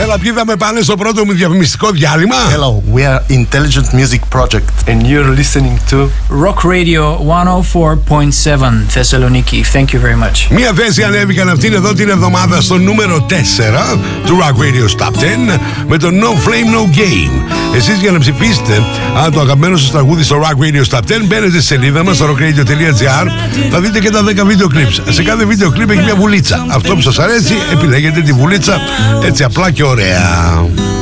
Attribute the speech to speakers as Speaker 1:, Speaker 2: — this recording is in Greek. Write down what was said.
Speaker 1: Έλα, ποιοι θα με πάνε στο πρώτο μου διαφημιστικό διάλειμμα.
Speaker 2: Hello, we are Intelligent Music Project and you're listening to
Speaker 3: Rock Radio 104.7 Thessaloniki. Thank you very much.
Speaker 1: Μία θέση ανέβηκαν αυτήν εδώ την εβδομάδα στο νούμερο 4 του Rock Radio Top 10 με το No Flame No Game. Εσείς για να ψηφίσετε το αγαπημένο σας τραγούδι στο Rock Radio Top 10 μπαίνετε στη σελίδα μας στο rockradio.gr. Θα δείτε και τα 10 βίντεο clips. Σε κάθε βίντεο clip έχει μια βουλίτσα. Αυτό που σας αρέσει επιλέγετε τη βουλίτσα έτσι απλά και ωραία.